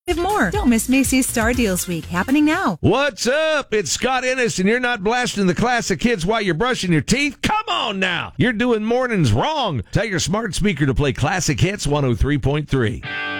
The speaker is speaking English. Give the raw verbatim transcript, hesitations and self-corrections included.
more. Don't miss Macy's Star Deals Week, happening now. What's up? It's Scott Ennis, and you're not blasting the classic hits while you're brushing your teeth? Come on now. You're doing mornings wrong. Tell your smart speaker to play classic hits one oh three point three.